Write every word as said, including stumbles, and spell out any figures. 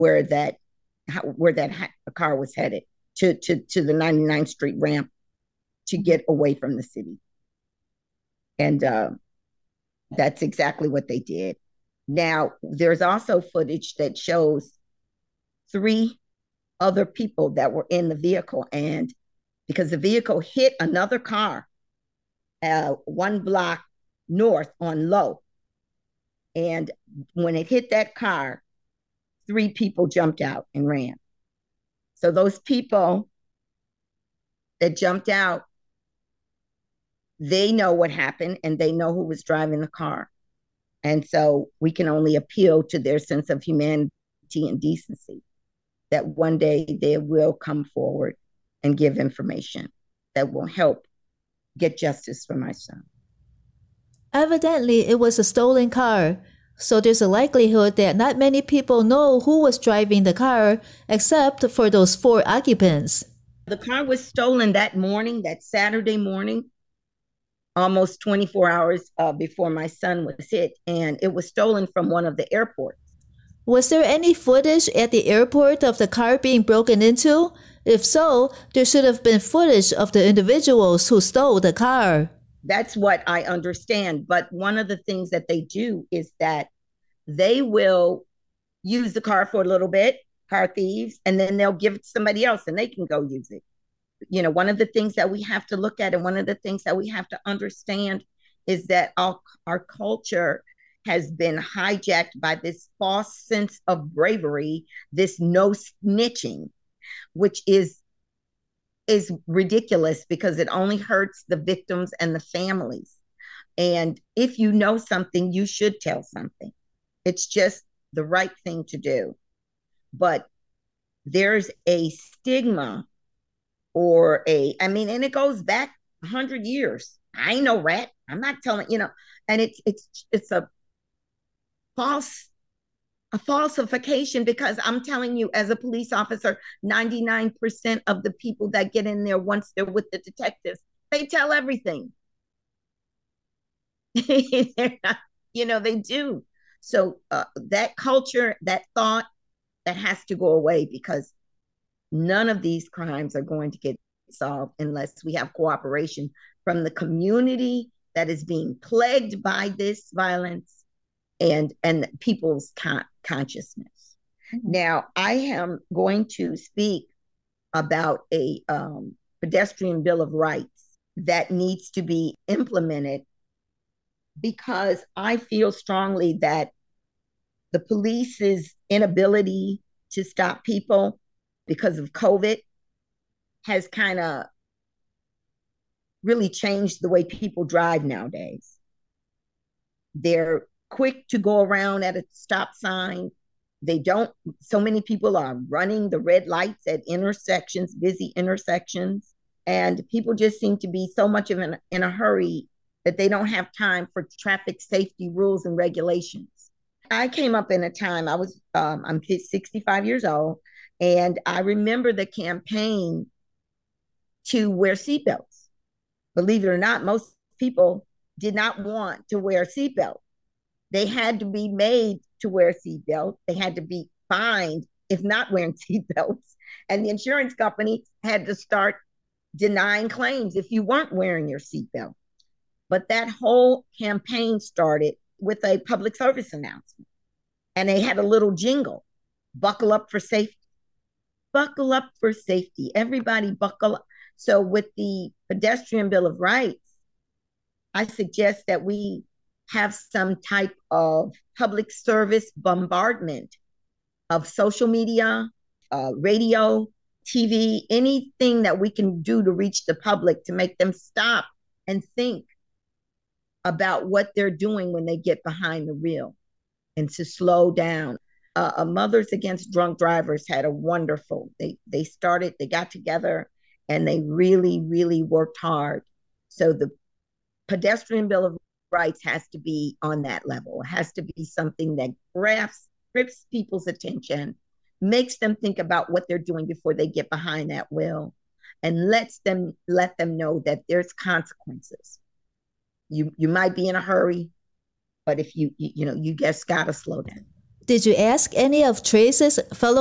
where that where that ha- car was headed to, to, to the ninety-ninth Street ramp to get away from the city. And uh, that's exactly what they did. Now, there's also footage that shows three other people that were in the vehicle. And because the vehicle hit another car uh, one block north on Low. And when it hit that car, three people jumped out and ran. So those people that jumped out, they know what happened and they know who was driving the car. And so we can only appeal to their sense of humanity and decency that one day they will come forward and give information that will help get justice for my son. Evidently, it was a stolen car, so there's a likelihood that not many people know who was driving the car except for those four occupants. The car was stolen that morning, that Saturday morning, almost twenty-four hours uh, before my son was hit, and it was stolen from one of the airports. Was there any footage at the airport of the car being broken into? If so, there should have been footage of the individuals who stole the car. That's what I understand. But one of the things that they do is that they will use the car for a little bit, car thieves, and then they'll give it to somebody else and they can go use it. You know, one of the things that we have to look at and one of the things that we have to understand is that our, our culture has been hijacked by this false sense of bravery, this no snitching, which is is ridiculous because it only hurts the victims and the families. And if you know something, you should tell something. It's just the right thing to do. But there's a stigma or a, I mean, and it goes back a hundred years. I ain't no rat. I'm not telling, you know, and it's it's it's a false a falsification because I'm telling you, as a police officer, ninety-nine percent of the people that get in there once they're with the detectives, they tell everything. Not, you know, they do. So uh, that culture, that thought, that has to go away because none of these crimes are going to get solved unless we have cooperation from the community that is being plagued by this violence and, and people's con- consciousness. Mm-hmm. Now, I am going to speak about a um, pedestrian bill of rights that needs to be implemented because I feel strongly that the police's inability to stop people because of COVID has kind of really changed the way people drive nowadays. They're quick to go around at a stop sign. They don't, so many people are running the red lights at intersections, busy intersections, and people just seem to be so much of an, in a hurry that they don't have time for traffic safety rules and regulations. I came up in a time, I was, um, I'm sixty-five years old, and I remember the campaign to wear seatbelts. Believe it or not, most people did not want to wear seatbelts. They had to be made to wear a seatbelt. They had to be fined if not wearing seatbelts. And the insurance company had to start denying claims if you weren't wearing your seatbelt. But that whole campaign started with a public service announcement. And they had a little jingle, buckle up for safety. Buckle up for safety. Everybody buckle up. So with the pedestrian bill of rights, I suggest that we have some type of public service bombardment of social media, uh, radio, T V, anything that we can do to reach the public to make them stop and think about what they're doing when they get behind the wheel and to slow down. Uh, uh, Mothers Against Drunk Drivers had a wonderful, they, they started, they got together and they really, really worked hard. So the pedestrian bill of rights has to be on that level. It has to be something that grasps, grips people's attention, makes them think about what they're doing before they get behind that wheel, and lets them let them know that there's consequences. You you might be in a hurry, but if you you, you know you just gotta slow down. Did you ask any of Trace's fellow